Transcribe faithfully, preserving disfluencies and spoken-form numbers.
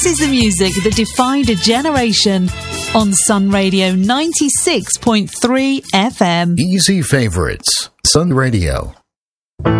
This is the music that defined a generation on Sun Radio ninety-six point three F M. Easy favorites. Sun Radio.